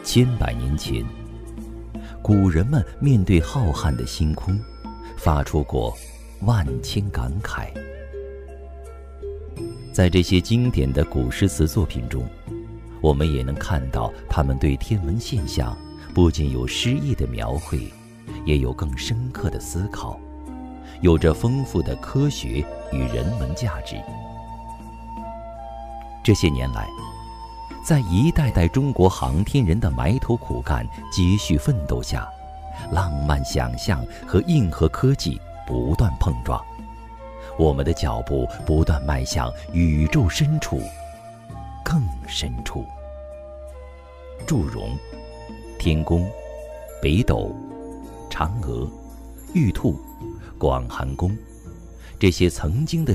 千百年前，古人们面对浩瀚的星空，发出过万千感慨。在这些经典的古诗词作品中，我们也能看到他们对天文现象不仅有诗意的描绘，也有更深刻的思考，有着丰富的科学与人文价值。这些年来，在一代代中国航天人的埋头苦干、接续奋斗下，浪漫想象和硬核科技不断碰撞，我们的脚步不断迈向宇宙深处，更深处。祝融、天宫、北斗、嫦娥、玉兔、广寒宫，这些曾经的